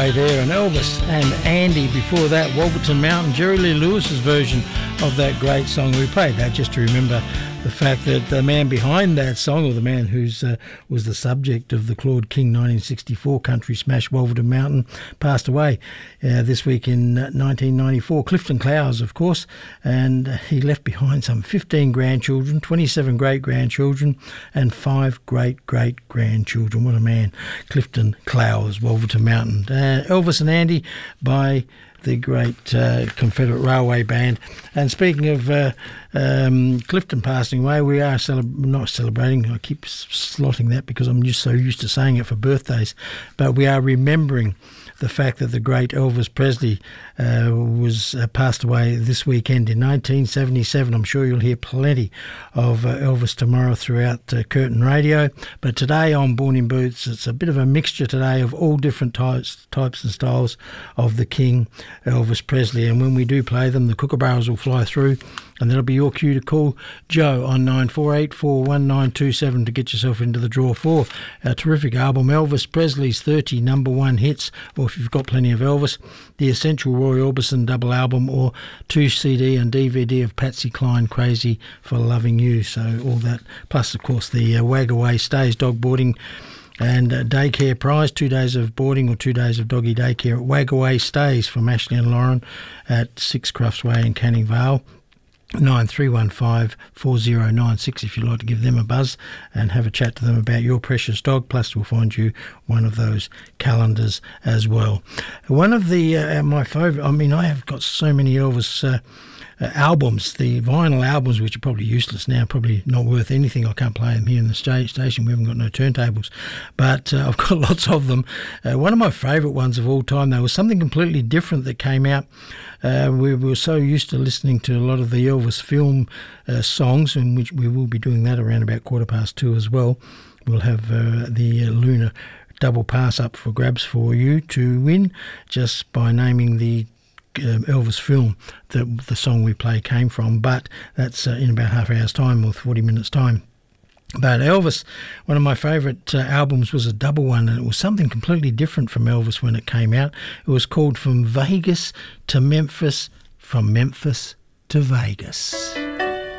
Railway there, and Elvis and Andy before that, Wolverton Mountain, Jerry Lee Lewis's version of that great song. We played that just to remember the fact that the man behind that song, or the man who's was the subject of the Claude King 1964 country smash Wolverton Mountain, passed away this week in 1994. Clifton Clowes, of course, and he left behind some 15 grandchildren, 27 great-grandchildren, and 5 great-great-grandchildren. What a man. Clifton Clowes, Wolverton Mountain. Elvis and Andy by the great Confederate Railway Band. And speaking of Clifton passing away, we are not celebrating. I keep slotting that because I'm just so used to saying it for birthdays. But we are remembering the fact that the great Elvis Presley was passed away this weekend in 1977. I'm sure you'll hear plenty of Elvis tomorrow throughout Curtin Radio. But today on Born in Boots, it's a bit of a mixture today of all different types and styles of the King, Elvis Presley. And when we do play them, the kookaburras will fly through, and that'll be your cue to call Joe on 94841927 to get yourself into the draw for our terrific album, Elvis Presley's 30 number one hits, or if you've got plenty of Elvis, the Essential Roy Orbison double album, or 2 CD and DVD of Patsy Cline, Crazy for Loving You. So all that, plus of course the Wag Away Stays dog boarding and daycare prize, 2 days of boarding or 2 days of doggy daycare at Wag Away Stays from Ashley and Lauren at 6 Crufts Way in Canning Vale. 93154096 if you'd like to give them a buzz and have a chat to them about your precious dog. Plus we'll find you one of those calendars as well. One of the my favourite, I mean, I have got so many Elvis albums, the vinyl albums, which are probably useless now, probably not worth anything. I can't play them here in the station. We haven't got no turntables, but I've got lots of them. One of my favourite ones of all time, though, was something completely different that came out. We were so used to listening to a lot of the Elvis film songs, in which we will be doing that around about 2:15 as well. We'll have the Lunar double pass up for grabs for you to win just by naming the Elvis film that the song we play came from, but that's in about half an hour's time or 40 minutes time. But Elvis, one of my favourite albums, was a double one, and it was something completely different from Elvis when it came out. It was called From Vegas to Memphis, From Memphis to Vegas.